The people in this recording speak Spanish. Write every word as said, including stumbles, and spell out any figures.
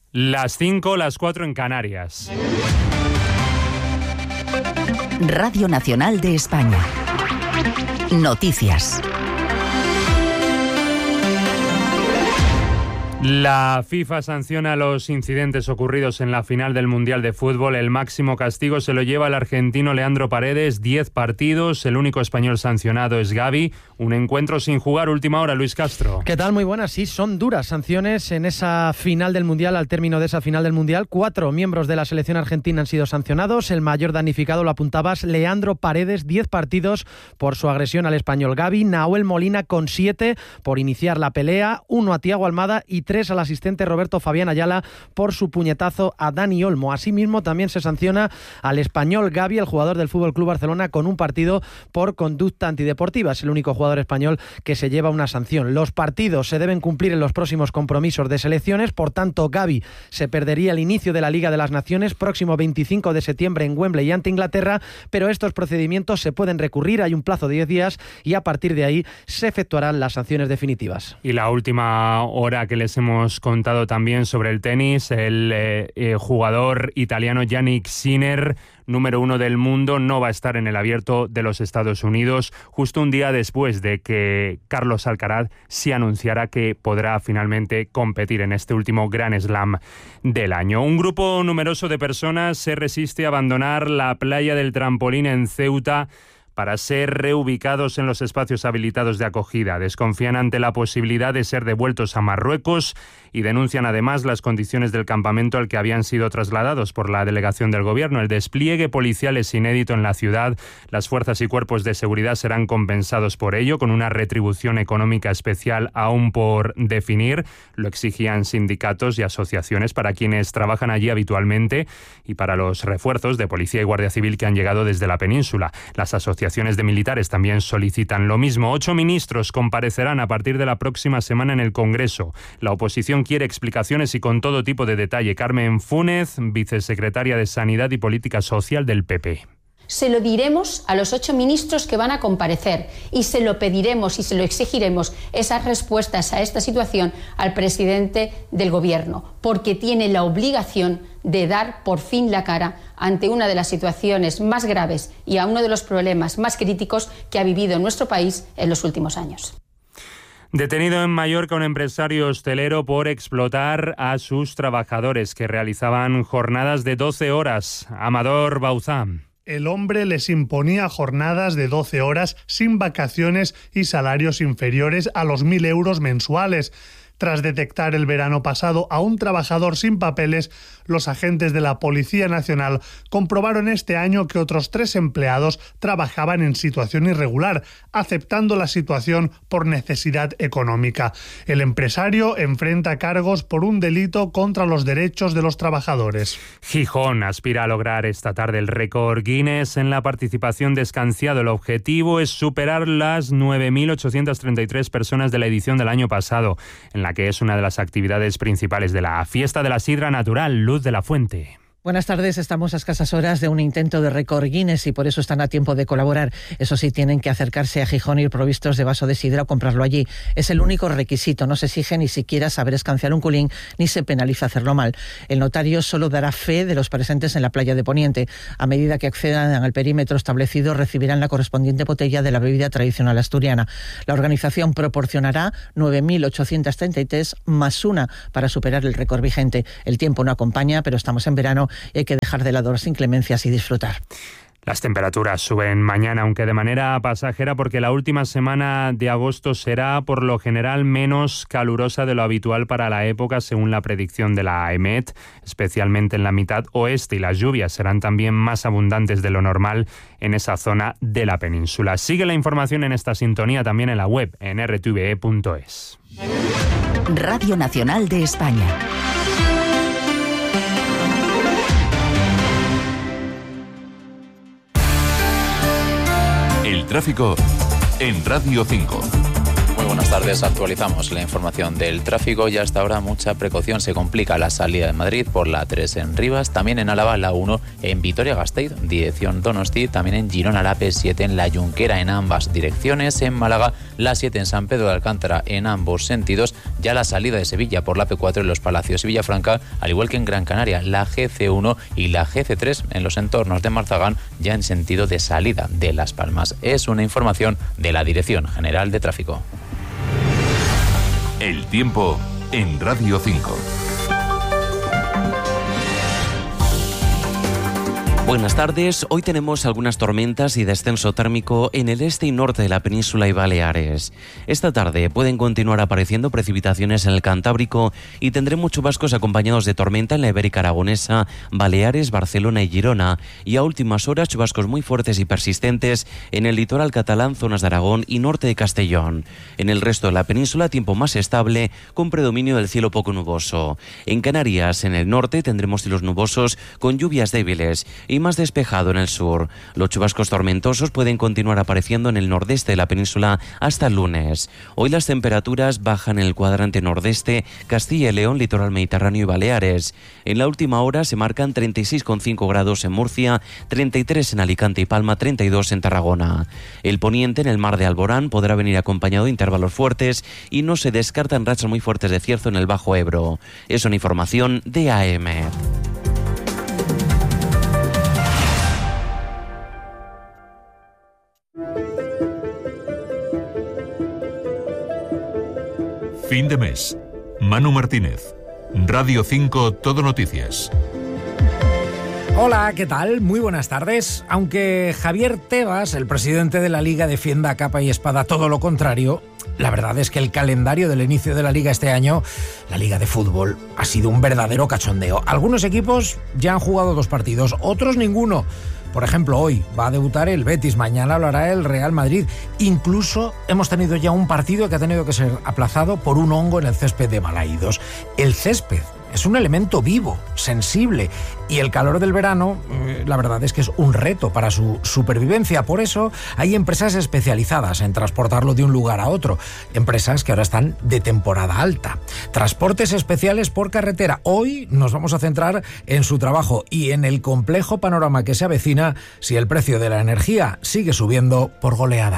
Las cinco, las cuatro en Canarias. Radio Nacional de España. Noticias. La FIFA sanciona los incidentes ocurridos en la final del Mundial de Fútbol. El máximo castigo se lo lleva el argentino Leandro Paredes, diez partidos. El único español sancionado es Gavi. Un encuentro sin jugar, última hora, Luis Castro. ¿Qué tal? Muy buenas. Sí, son duras sanciones en esa final del Mundial. Al término de esa final del Mundial, cuatro miembros de la selección argentina han sido sancionados. El mayor damnificado, lo apuntabas, Leandro Paredes, diez partidos por su agresión al español Gavi. Nahuel Molina con siete por iniciar la pelea. Uno a Thiago Almada y tres al asistente Roberto Fabián Ayala por su puñetazo a Dani Olmo. Asimismo, también se sanciona al español Gavi, el jugador del F C Barcelona, con un partido por conducta antideportiva. Es el único jugador español que se lleva una sanción. Los partidos se deben cumplir en los próximos compromisos de selecciones, por tanto, Gavi se perdería el inicio de la Liga de las Naciones próximo veinticinco de septiembre en Wembley ante Inglaterra, pero estos procedimientos se pueden recurrir, hay un plazo de diez días y a partir de ahí se efectuarán las sanciones definitivas. Y la última hora que les hemos contado también sobre el tenis, el eh, eh, jugador italiano Jannik Sinner, número uno del mundo, no va a estar en el Abierto de los Estados Unidos, justo un día después de que Carlos Alcaraz sí anunciara que podrá finalmente competir en este último Grand Slam del año. Un grupo numeroso de personas se resiste a abandonar la playa del Trampolín en Ceuta para ser reubicados en los espacios habilitados de acogida. Desconfían ante la posibilidad de ser devueltos a Marruecos y denuncian además las condiciones del campamento al que habían sido trasladados por la delegación del gobierno. El despliegue policial es inédito en la ciudad. Las fuerzas y cuerpos de seguridad serán compensados por ello, con una retribución económica especial aún por definir. Lo exigían sindicatos y asociaciones para quienes trabajan allí habitualmente y para los refuerzos de policía y guardia civil que han llegado desde la península. Las asociaciones de militares también solicitan lo mismo. Ocho ministros comparecerán a partir de la próxima semana en el Congreso. La oposición quiere explicaciones y con todo tipo de detalle. Carmen Fúnez, vicesecretaria de Sanidad y Política Social del P P. Se lo diremos a los ocho ministros que van a comparecer y se lo pediremos y se lo exigiremos esas respuestas a esta situación al presidente del Gobierno, porque tiene la obligación de dar por fin la cara ante una de las situaciones más graves y a uno de los problemas más críticos que ha vivido nuestro país en los últimos años. Detenido en Mallorca un empresario hostelero por explotar a sus trabajadores que realizaban jornadas de doce horas. Amador Bauzán. El hombre les imponía jornadas de doce horas sin vacaciones y salarios inferiores a los mil euros mensuales. Tras detectar el verano pasado a un trabajador sin papeles, los agentes de la Policía Nacional comprobaron este año que otros tres empleados trabajaban en situación irregular, aceptando la situación por necesidad económica. El empresario enfrenta cargos por un delito contra los derechos de los trabajadores. Gijón aspira a lograr esta tarde el récord Guinness en la participación de Escanciado. El objetivo es superar las nueve mil ochocientas treinta y tres personas de la edición del año pasado, en la que es una de las actividades principales de la Fiesta de la Sidra Natural. Luz de la Fuente. Buenas tardes, estamos a escasas horas de un intento de récord Guinness y por eso están a tiempo de colaborar. Eso sí, tienen que acercarse a Gijón y ir provistos de vaso de sidra o comprarlo allí. Es el único requisito, no se exige ni siquiera saber escanciar un culín ni se penaliza hacerlo mal. El notario solo dará fe de los presentes en la playa de Poniente. A medida que accedan al perímetro establecido recibirán la correspondiente botella de la bebida tradicional asturiana. La organización proporcionará nueve mil ochocientas treinta y tres más una para superar el récord vigente. El tiempo no acompaña, pero estamos en verano y hay que dejar de lado las inclemencias y disfrutar. Las temperaturas suben mañana, aunque de manera pasajera, porque la última semana de agosto será por lo general menos calurosa de lo habitual para la época, según la predicción de la EMET, especialmente en la mitad oeste, y las lluvias serán también más abundantes de lo normal en esa zona de la península. Sigue la información en esta sintonía también en la web, en r t v e punto es. Radio Nacional de España. El tráfico en Radio cinco. buenas tardes. Actualizamos la información del tráfico y hasta ahora mucha precaución. Se complica la salida de Madrid por la tres en Rivas, también en Álava la uno en Vitoria-Gasteiz, dirección Donosti, también en Girona la P siete en La Junquera en ambas direcciones, en Málaga la siete en San Pedro de Alcántara en ambos sentidos, ya la salida de Sevilla por la P cuatro en Los Palacios y Villafranca, al igual que en Gran Canaria la G C uno y la G C tres en los entornos de Marzagán, ya en sentido de salida de Las Palmas. Es una información de la Dirección General de Tráfico. El tiempo en Radio cinco. Buenas tardes. Hoy tenemos algunas tormentas y descenso térmico en el este y norte de la península y Baleares. Esta tarde pueden continuar apareciendo precipitaciones en el Cantábrico y tendremos chubascos acompañados de tormenta en la Ibérica Aragonesa, Baleares, Barcelona y Girona, y a últimas horas chubascos muy fuertes y persistentes en el litoral catalán, zonas de Aragón y norte de Castellón. En el resto de la península, tiempo más estable con predominio del cielo poco nuboso. En Canarias, en el norte, tendremos cielos nubosos con lluvias débiles y más despejado en el sur. Los chubascos tormentosos pueden continuar apareciendo en el nordeste de la península hasta el lunes. Hoy las temperaturas bajan en el cuadrante nordeste, Castilla y León, litoral mediterráneo y Baleares. En la última hora se marcan treinta y seis coma cinco grados en Murcia, treinta y tres en Alicante y Palma, treinta y dos en Tarragona. El poniente en el mar de Alborán podrá venir acompañado de intervalos fuertes y no se descartan rachas muy fuertes de cierzo en el Bajo Ebro. Es una información de A M. Fin de mes. Manu Martínez. Radio cinco Todo Noticias. Hola, ¿qué tal? Muy buenas tardes. Aunque Javier Tebas, el presidente de la Liga, defienda a capa y espada todo lo contrario, la verdad es que el calendario del inicio de la Liga este año, la Liga de Fútbol, ha sido un verdadero cachondeo. Algunos equipos ya han jugado dos partidos, otros ninguno. Por ejemplo, hoy va a debutar el Betis, mañana lo hará el Real Madrid. Incluso hemos tenido ya un partido que ha tenido que ser aplazado por un hongo en el césped de Balaídos. El césped es un elemento vivo, sensible, y el calor del verano, la verdad es que es un reto para su supervivencia. Por eso hay empresas especializadas en transportarlo de un lugar a otro, empresas que ahora están de temporada alta. Transportes especiales por carretera. Hoy nos vamos a centrar en su trabajo y en el complejo panorama que se avecina si el precio de la energía sigue subiendo por goleada.